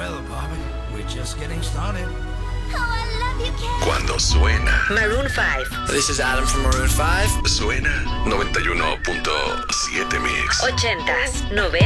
Well, Bobby, we're just getting started. Oh, I love you, Ken. Cuando suena. Maroon 5. This is Adam from Maroon 5. Suena 91.7 Mix. 80s, 90s.